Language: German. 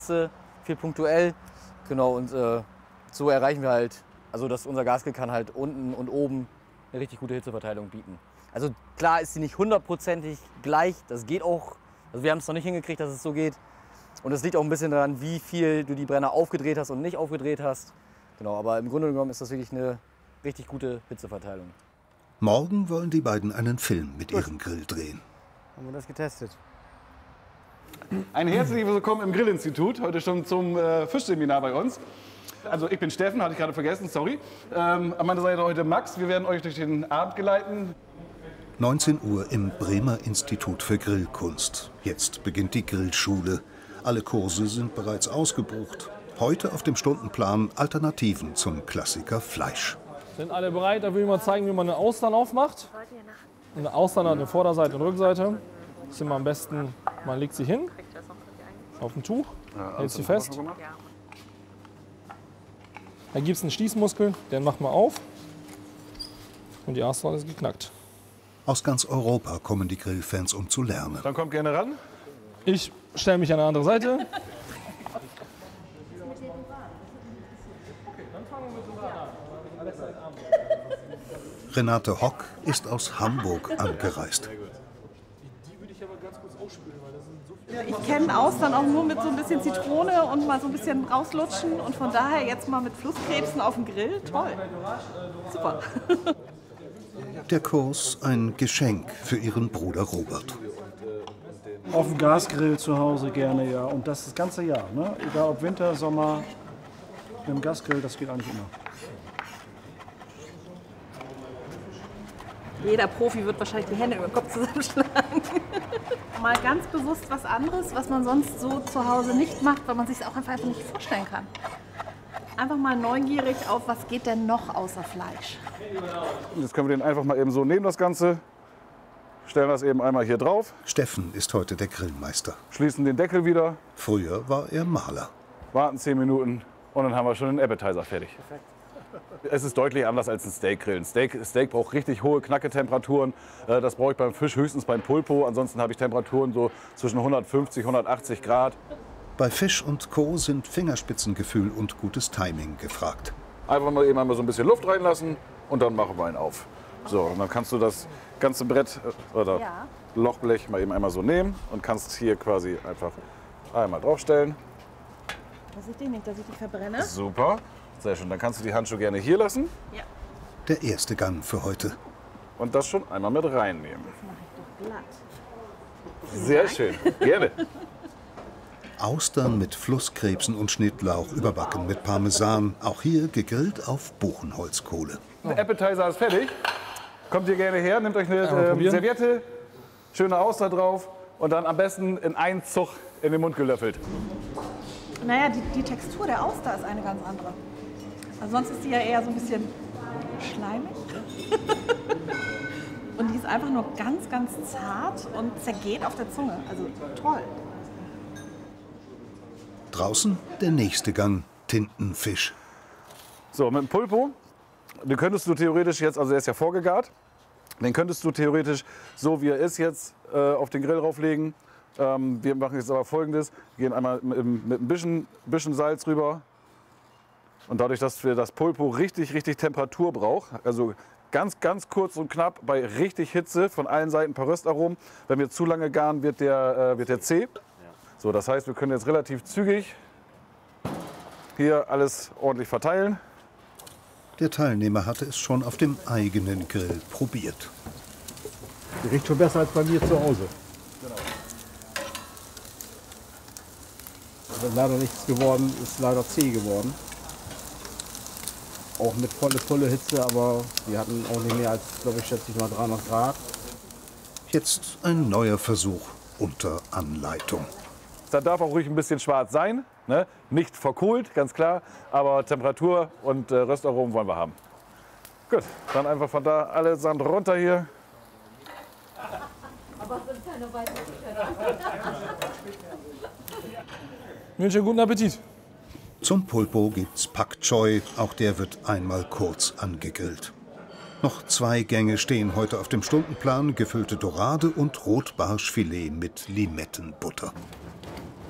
viel punktuell. Genau, und so erreichen wir halt, also dass unser Gasgrill kann halt unten und oben eine richtig gute Hitzeverteilung bieten. Also klar ist sie nicht hundertprozentig gleich, das geht auch. Also wir haben es noch nicht hingekriegt, dass es so geht. Und es liegt auch ein bisschen daran, wie viel du die Brenner aufgedreht hast und nicht aufgedreht hast. Genau, aber im Grunde genommen ist das wirklich eine richtig gute Hitzeverteilung. Morgen wollen die beiden einen Film mit ihrem Grill drehen. Haben wir das getestet? Ein herzliches Willkommen im Grillinstitut, heute schon zum Fischseminar bei uns. Also ich bin Steffen, hatte ich gerade vergessen, sorry. An meiner Seite heute Max, wir werden euch durch den Abend geleiten. 19 Uhr im Bremer Institut für Grillkunst. Jetzt beginnt die Grillschule. Alle Kurse sind bereits ausgebucht. Heute auf dem Stundenplan Alternativen zum Klassiker Fleisch. Sind alle bereit? Da will ich mal zeigen, wie man eine Austern aufmacht. Eine Austern hat eine Vorderseite und Rückseite. Das ist immer am besten, man legt sie hin, auf ein Tuch, hält sie fest. Da gibt es einen Schließmuskel, den macht man auf und die Austern ist geknackt. Aus ganz Europa kommen die Grillfans, um zu lernen. Dann kommt gerne ran. Ich stelle mich an die andere Seite. Renate Hock ist aus Hamburg angereist. Ich kenne Austern auch nur mit so ein bisschen Zitrone und mal so ein bisschen rauslutschen. Und von daher jetzt mal mit Flusskrebsen auf dem Grill. Toll. Super. Der Kurs ein Geschenk für ihren Bruder Robert. Auf dem Gasgrill zu Hause gerne, ja. Und das ganze Jahr. Ne? Egal ob Winter, Sommer, mit dem Gasgrill, das geht eigentlich immer. Jeder Profi wird wahrscheinlich die Hände über den Kopf zusammenschlagen. Mal ganz bewusst was anderes, was man sonst so zu Hause nicht macht, weil man sich es auch einfach nicht vorstellen kann. Einfach mal neugierig auf, was geht denn noch außer Fleisch. Jetzt können wir den einfach mal eben so nehmen, das Ganze. Stellen das eben einmal hier drauf. Steffen ist heute der Grillmeister. Schließen den Deckel wieder. Früher war er Maler. Warten 10 Minuten und dann haben wir schon den Appetizer fertig. Es ist deutlich anders als ein Steakgrill. Ein Steak braucht richtig hohe Knacketemperaturen. Das brauche ich beim Fisch höchstens beim Pulpo. Ansonsten habe ich Temperaturen so zwischen 150 und 180 Grad. Bei Fisch und Co. sind Fingerspitzengefühl und gutes Timing gefragt. Einfach mal eben einmal so ein bisschen Luft reinlassen und dann machen wir ihn auf. So, und dann kannst du das ganze Brett oder Lochblech mal eben einmal so nehmen und kannst hier quasi einfach einmal draufstellen. Dass ich den nicht, dass ich die verbrenne. Super, sehr schön. Dann kannst du die Handschuhe gerne hier lassen. Ja. Der erste Gang für heute. Und das schon einmal mit reinnehmen. Das mache ich doch glatt. Sehr schön, gerne. Austern mit Flusskrebsen und Schnittlauch überbacken mit Parmesan. Auch hier gegrillt auf Buchenholzkohle. Der Appetizer ist fertig. Kommt ihr gerne her, nehmt euch eine Serviette, schöne Auster drauf und dann am besten in einen Zug in den Mund gelöffelt. Naja, die Textur der Auster ist eine ganz andere. Also sonst ist die ja eher so ein bisschen schleimig. Und die ist einfach nur ganz, ganz zart und zergeht auf der Zunge. Also toll. Draußen der nächste Gang, Tintenfisch. So, mit dem Pulpo, den könntest du theoretisch jetzt, also er ist ja vorgegart, den könntest du theoretisch, so wie er ist jetzt, auf den Grill rauflegen. Wir machen jetzt aber Folgendes, wir gehen einmal mit ein bisschen Salz rüber. Und dadurch, dass wir das Pulpo richtig Temperatur braucht, also ganz kurz und knapp bei richtig Hitze, von allen Seiten ein paar Röstaromen. Wenn wir zu lange garen, wird der zäh. So, das heißt, wir können jetzt relativ zügig hier alles ordentlich verteilen. Der Teilnehmer hatte es schon auf dem eigenen Grill probiert. Die riecht schon besser als bei mir zu Hause. Genau. Ist leider nichts geworden, ist leider zäh geworden. Auch mit volle Hitze, aber wir hatten auch nicht mehr als, glaube ich, schätze ich mal 300 Grad. Jetzt ein neuer Versuch unter Anleitung. Da darf auch ruhig ein bisschen schwarz sein, ne? Nicht verkohlt, ganz klar, aber Temperatur und Röstaromen wollen wir haben. Gut, dann einfach von da allesamt runter hier. Aber es sind keine weiteren. Ich wünsche guten Appetit. Zum Pulpo gibt's Pak Choi, auch der wird einmal kurz angegrillt. Noch 2 Gänge stehen heute auf dem Stundenplan, gefüllte Dorade und Rotbarschfilet mit Limettenbutter.